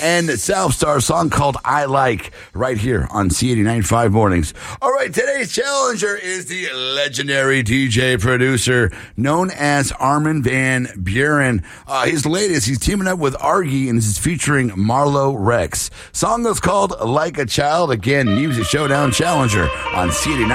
and Southstar, song called I Like, right here on C89.5 Mornings. All right, today's challenger is the legendary DJ producer known as Armin van Buuren. His latest, he's teaming up with Argy, and this is featuring Marlo Rex. Song is called Like a Child. Again, Music Showdown challenger on C89.